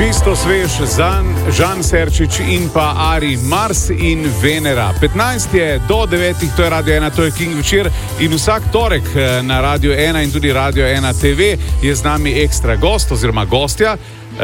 Čisto svež Žan Serčič in pa Ari, Mars in Venera. 15 je do 9, to je Radio 1, to je King večer in vsak torek na Radio 1 in tudi Radio 1 TV je z nami ekstra gost oziroma gostja,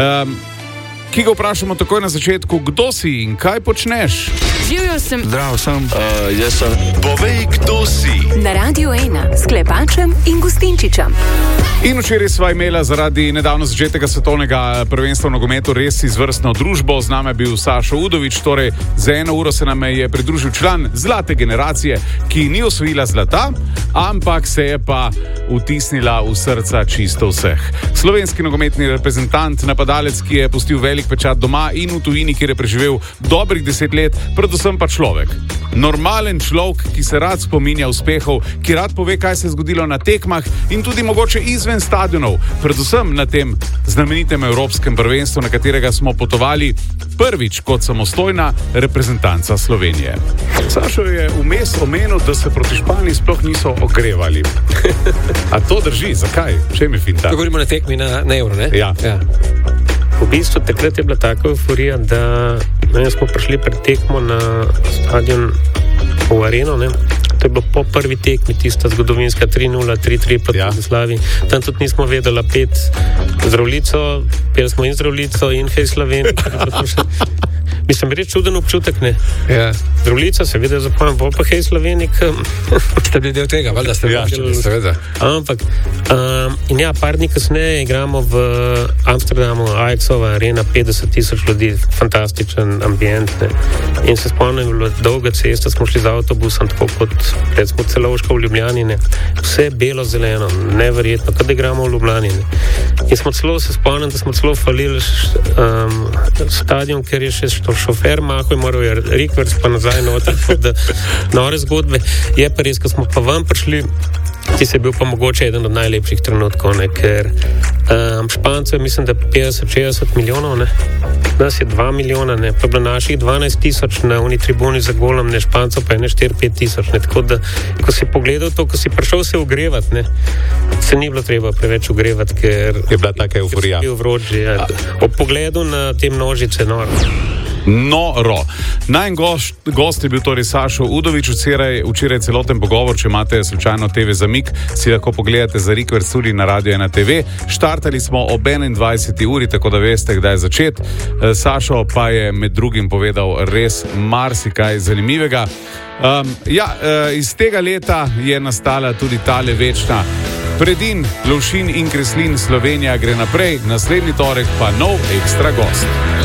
ki ga vprašamo takoj na začetku, kdo si in kaj počneš? Živjo sem. Zdrav sem. Jaz sem. Povej, kdo si. Na Radio 1 s Klepačem in Gustinčičem. In včeraj sva imela zaradi nedavno začetega svetovnega prvenstva v nogometu res izvrstno družbo. Z nami je bil Sašo Udovič, torej za 1 uro se nam je pridružil član zlate generacije, ki ni osvojila zlata, ampak se je pa vtisnila v srca čisto vseh. Slovenski nogometni reprezentant, napadalec, ki je pustil velik pečat doma in v tujini, kjer je preživel dobrih 10 let, predvsem pa človek. Normalen človek, ki se rad spominja uspehov, ki rad pove, kaj se je zgodilo na tekmah in tudi mogoče izven stadionov, predvsem na tem znamenitem evropskem prvenstvu, na katerega smo potovali prvič kot samostojna reprezentanca Slovenije. Sašo je vmes omenil, da se proti Španiji sploh niso ogrevali. A to drži? Zakaj? Čem je finta? Govorimo na tekmi na Euro, ne? Ja. V bistvu takrat je bila taka euforija, da smo prišli pred tekmo na stadion v Areno, ne? To je bilo po prvi tekmi, tista zgodovinska 3-0, 3-3 proti Jugoslaviji. Tam tudi nismo vedeli pet zdravljico, peli smo in zdravljico in Hej Slovenija. Mislim, reč čuden občutek, ne? Ja. Zdravljica, seveda zapomnim, pa Hej Slovenija. Ste bili del tega, valjda ste bili, seveda. Ampak, in ja, par dni kasneje igramo v Amsterdamu, Ajaxova arena, 50,000 ljudi, fantastičen ambient, ne? In se spomnim, bilo dolga cesta, smo šli z avtobusom, tako kot recimo Celovška v Ljubljani, ne? Vse belo-zeleno, neverjetno, kada igramo v Ljubljani, ne? In smo celo, se spomnim, da smo celo falili stadion, ker je še šofer mahal in moral je rikvers pa nazaj noter, da nore zgodbe. Je pa res, ko smo pa vam prišli, ti se je bil pa mogoče eden od najlepših trenutkov, ne? Ker Špancev mislim, da 50-60 milijonov, ne? Nas je 2 milijona, ne? Pa je bilo naših 12,000 na uni tribuni za golom, ne? Špancev pa je ne 4-5 tisoč, ne? Tako da, ko si pogledal to, ko si prišel se ogrevati, ne? Se ni bilo treba preveč ogrevati, ker je bila taka euforija. Bil vroči, ja. Ob pogledu na te množice, Noro. Najn gost je bil torej Sašo Udovič. Včeraj celoten pogovor, če imate slučajno TV zamik, si lahko pogledate za Rikverc tudi na Radio 1 TV. Štartali smo ob 21. uri, tako da veste, kdaj je začet. Sašo pa je med drugim povedal res marsikaj zanimivega. Iz tega leta je nastala tudi tale večna Predin, Lovšin in Kreslin. Slovenija gre naprej, naslednji torek pa nov ekstra gost.